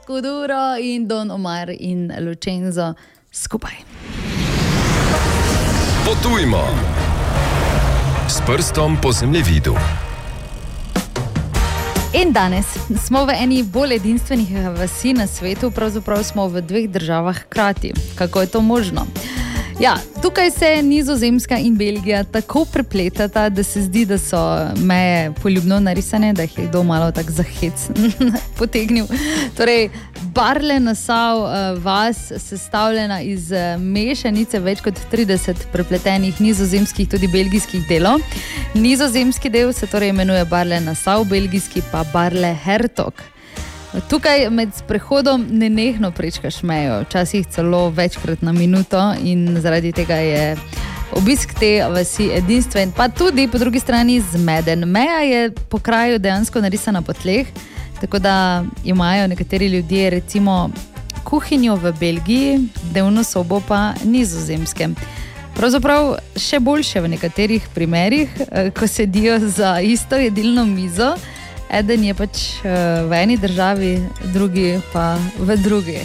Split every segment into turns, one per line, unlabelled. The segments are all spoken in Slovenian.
Scuduro in Don Omar in Lucenzo skupaj.
Potujmo s prstom po zemljevidu.
In danes smo v eni bolj edinstvenih vasi na svetu, pravzaprav smo v dveh državah hkrati. Kako je to možno? Ja, tukaj se Nizozemska in Belgija tako prepletata, da se zdi, da so meje poljubno narisane, da jih je kdo malo tak za hec potegnil. Torej, Barle-Nassau vas sestavljena iz mešanice več kot 30 prepletenih nizozemskih, tudi belgijskih delov. Nizozemski del se torej imenuje Barle-Nassau, belgijski pa Barle-Hertog. Tukaj med sprehodom nenehno prečkaš mejo, včasih celo večkrat na minuto in zaradi tega je obisk te vasi edinstven, pa tudi po drugi strani zmeden. Meja je po kraju dejansko narisana po tleh, tako da imajo nekateri ljudje recimo kuhinjo v Belgiji, dnevno sobo pa Nizozemske. Pravzaprav še boljše v nekaterih primerih, ko sedijo za isto jedilno mizo. Eden je pač v eni državi, drugi pa v drugi.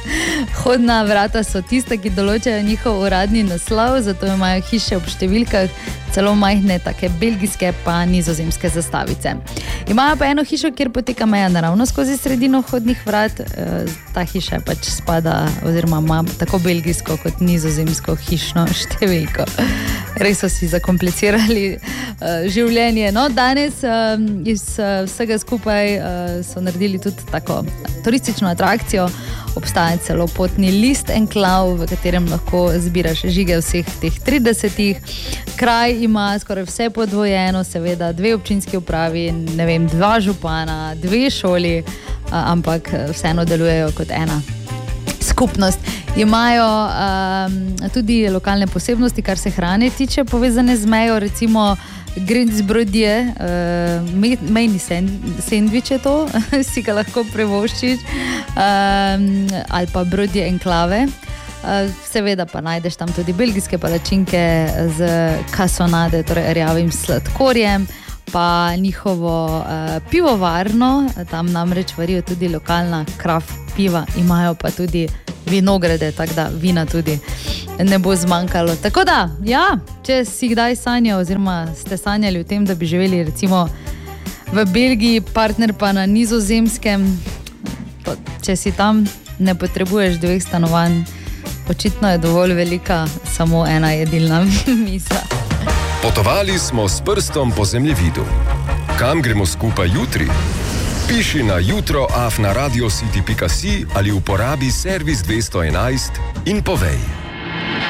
Hodna vrata so tista, ki določajo njihov uradni naslov, zato imajo hiše ob številkah, celo majhne, take belgijske pa nizozemske zastavice. Imajo pa eno hišo, kjer poteka meja naravno skozi sredino hodnih vrat. Ta hiša pač spada oziroma ima tako belgijsko kot nizozemsko hišno številko. Res so si zakomplicirali življenje. No, danes iz vsega skupaj so naredili tudi tako turistično atrakcijo. Obstaja celo potni list enklav, v katerem lahko zbiraš žige vseh teh 30. Kraj ima skoraj vse podvojeno, seveda 2 občinski upravi, 2 župana, 2 šoli, ampak vseeno delujejo kot ena skupnost. Imajo tudi lokalne posebnosti, kar se hrane tiče, povezane z mejo, recimo Grindbrodje, mejni sendvič je to, si ga lahko privoščiš, ali pa brodje enklave. Seveda pa najdeš tam tudi belgijske palačinke z kasonade, torej rjavim sladkorjem, pa njihovo pivovarno, tam namreč varijo tudi lokalna kraft piva, imajo pa tudi vinograde, tako da vina tudi ne bo zmanjkalo. Tako da, ja, če si kdaj sanjal oziroma ste sanjali o tem, da bi živeli recimo v Belgiji, partner pa na Nizozemskem, če si tam, ne potrebuješ 2 stanovanj, očitno je dovolj velika samo ena jedilna miza.
Potovali smo s prstom po zemljevidu. Kam gremo skupaj jutri? Piši na jutro@radiocity.si ali uporabi servis 211 in povej.